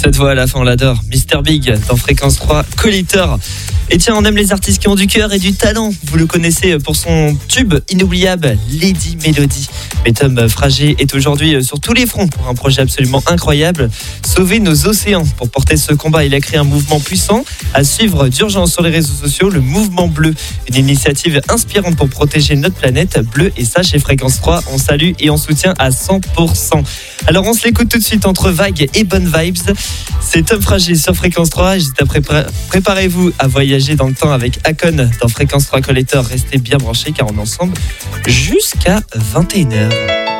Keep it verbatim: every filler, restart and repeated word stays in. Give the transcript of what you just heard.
Cette voix à la fin, on l'adore. Mister Big dans Fréquence trois, Collector. Et tiens, on aime les artistes qui ont du cœur et du talent. Vous le connaissez pour son tube inoubliable, Lady Melody. Mais Tom Frager est aujourd'hui sur tous les fronts pour un projet absolument incroyable. Sauver nos océans. Pour porter ce combat, il a créé un mouvement puissant à suivre d'urgence sur les réseaux sociaux, le Mouvement Bleu. Une initiative inspirante pour protéger notre planète. Bleu et ça, chez Fréquence trois, on salue et on soutient à cent pour cent. Alors on se l'écoute tout de suite entre vagues et bonnes vibes. C'est Tom Frager sur Fréquence trois. Juste après, préparez-vous à voyager dans le temps avec Akon dans Fréquence trois Collector. Restez bien branchés car on est ensemble jusqu'à vingt et une heures.